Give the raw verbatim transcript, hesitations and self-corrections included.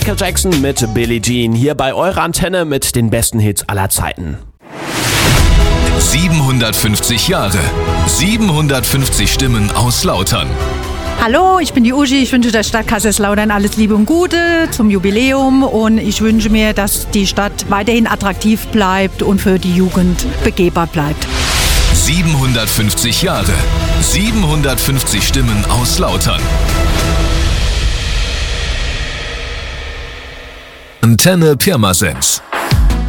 Michael Jackson mit Billie Jean hier bei eurer Antenne mit den besten Hits aller Zeiten. siebenhundertfünfzig Jahre, siebenhundertfünfzig Stimmen aus Lautern. Hallo, ich bin die Uschi. Ich wünsche der Stadt Kaiserslautern alles Liebe und Gute zum Jubiläum und ich wünsche mir, dass die Stadt weiterhin attraktiv bleibt und für die Jugend begehbar bleibt. siebenhundertfünfzig Jahre, siebenhundertfünfzig Stimmen aus Lautern. Antenne Pirmasens.